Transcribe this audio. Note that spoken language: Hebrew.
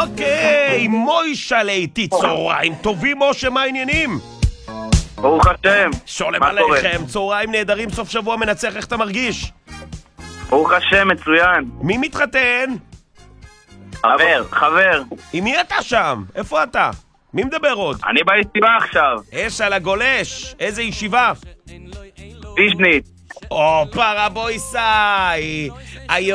אוקיי, מוישלה איתי, צהריים טובים, משה, מה העניינים? ברוך השם. שולם מה קורה? עליכם, צהריים נהדרים, סוף שבוע מנצח, איך אתה מרגיש? ברוך השם, מצוין. מי מתחתן? חבר. עם מי אתה שם? איפה אתה? מי מדבר עוד? אני בישיבה עכשיו. אש על הגולש, איזה ישיבה? ויז'ניץ. הופה רבוי סי,